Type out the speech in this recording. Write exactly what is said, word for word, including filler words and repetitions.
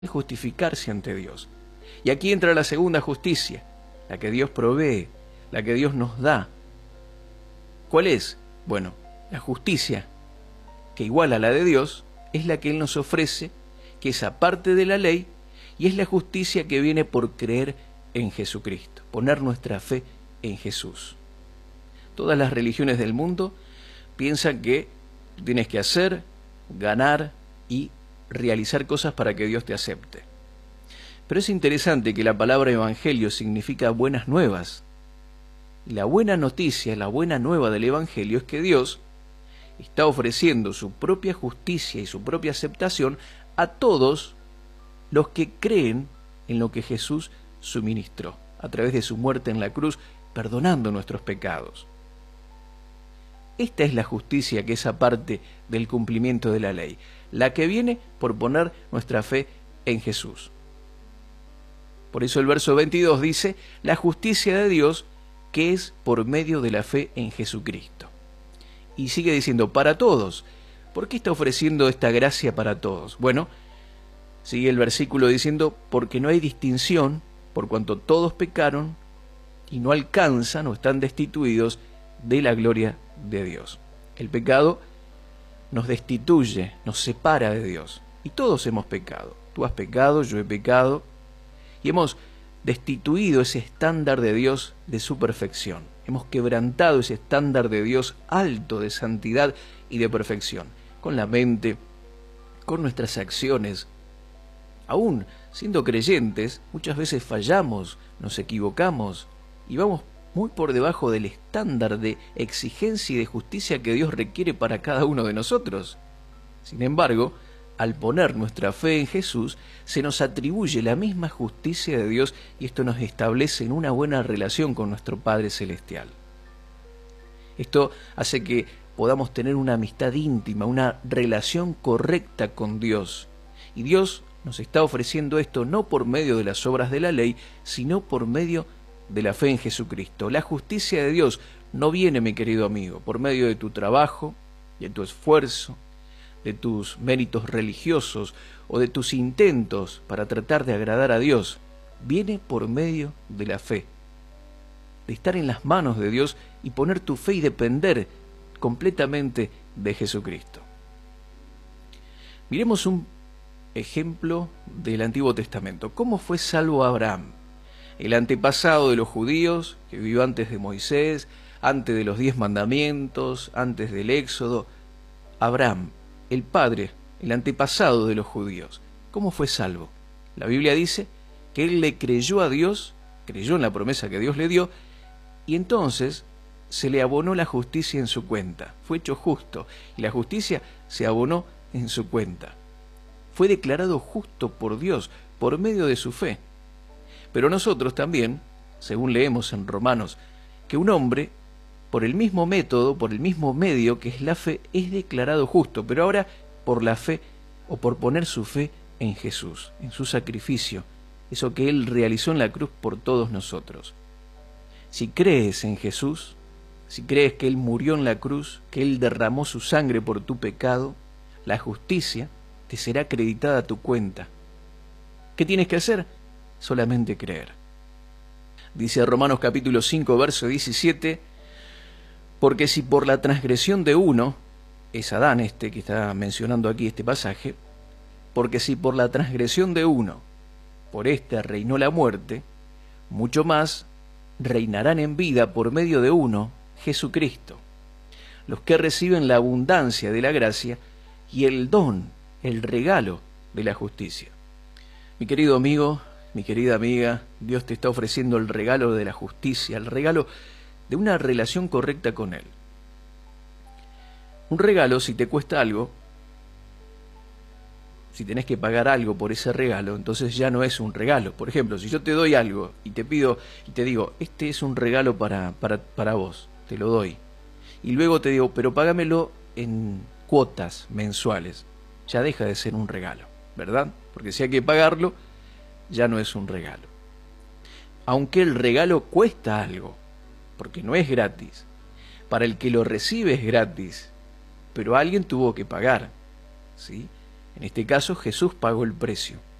justificarse ante Dios. Y aquí entra la segunda justicia, la que Dios provee, la que Dios nos da. ¿Cuál es? Bueno, la justicia que iguala a la de Dios es la que Él nos ofrece, que es aparte de la ley, y es la justicia que viene por creer en Jesucristo, poner nuestra fe en Jesús. Todas las religiones del mundo piensan que tienes que hacer, ganar y realizar cosas para que Dios te acepte. Pero es interesante que la palabra evangelio significa buenas nuevas. Y la buena noticia, la buena nueva del evangelio es que Dios está ofreciendo su propia justicia y su propia aceptación a todos los que creen en lo que Jesús suministró a través de su muerte en la cruz, perdonando nuestros pecados. Esta es la justicia que es aparte del cumplimiento de la ley, la que viene por poner nuestra fe en Jesús. Por eso el verso veintidós dice, la justicia de Dios que es por medio de la fe en Jesucristo. Y sigue diciendo, para todos. ¿Por qué está ofreciendo esta gracia para todos? Bueno, sigue el versículo diciendo, porque no hay distinción, por cuanto todos pecaron y no alcanzan o están destituidos de la gloria de Dios. El pecado nos destituye, nos separa de Dios. Y todos hemos pecado. Tú has pecado, yo he pecado. Y hemos destituido ese estándar de Dios de su perfección. Hemos quebrantado ese estándar de Dios alto de santidad y de perfección. Con la mente, con nuestras acciones. Aún siendo creyentes, muchas veces fallamos, nos equivocamos y vamos muy por debajo del estándar de exigencia y de justicia que Dios requiere para cada uno de nosotros. Sin embargo, al poner nuestra fe en Jesús, se nos atribuye la misma justicia de Dios y esto nos establece en una buena relación con nuestro Padre Celestial. Esto hace que podamos tener una amistad íntima, una relación correcta con Dios. Y Dios nos está ofreciendo esto no por medio de las obras de la ley, sino por medio de la fe en Jesucristo. La justicia de Dios no viene, mi querido amigo, por medio de tu trabajo, de tu esfuerzo, de tus méritos religiosos o de tus intentos para tratar de agradar a Dios. Viene por medio de la fe, de estar en las manos de Dios y poner tu fe y depender completamente de Jesucristo. Miremos un ejemplo del Antiguo Testamento. ¿Cómo fue salvo Abraham? El antepasado de los judíos, que vivió antes de Moisés, antes de los diez mandamientos, antes del Éxodo. Abraham, el padre, el antepasado de los judíos. ¿Cómo fue salvo? La Biblia dice que él le creyó a Dios, creyó en la promesa que Dios le dio, y entonces se le abonó la justicia en su cuenta. Fue hecho justo, y la justicia se abonó en su cuenta. Fue declarado justo por Dios, por medio de su fe. Pero nosotros también, según leemos en Romanos, que un hombre, por el mismo método, por el mismo medio que es la fe, es declarado justo, pero ahora por la fe o por poner su fe en Jesús, en su sacrificio, eso que Él realizó en la cruz por todos nosotros. Si crees en Jesús, si crees que Él murió en la cruz, que Él derramó su sangre por tu pecado, la justicia te será acreditada a tu cuenta. ¿Qué tienes que hacer? Solamente creer. Dice Romanos capítulo cinco, verso diecisiete, porque si por la transgresión de uno, es Adán este que está mencionando aquí este pasaje, porque si por la transgresión de uno, por éste reinó la muerte, mucho más reinarán en vida por medio de uno, Jesucristo, los que reciben la abundancia de la gracia y el don, el regalo de la justicia. Mi querido amigo, mi querida amiga, Dios te está ofreciendo el regalo de la justicia, el regalo de una relación correcta con Él. Un regalo, si te cuesta algo, si tenés que pagar algo por ese regalo, entonces ya no es un regalo. Por ejemplo, si yo te doy algo y te pido y te digo, este es un regalo para, para, para vos, te lo doy. Y luego te digo, pero págamelo en cuotas mensuales. Ya deja de ser un regalo, ¿verdad? Porque si hay que pagarlo, ya no es un regalo. Aunque el regalo cuesta algo, porque no es gratis. Para el que lo recibe es gratis, pero alguien tuvo que pagar, ¿sí? En este caso Jesús pagó el precio.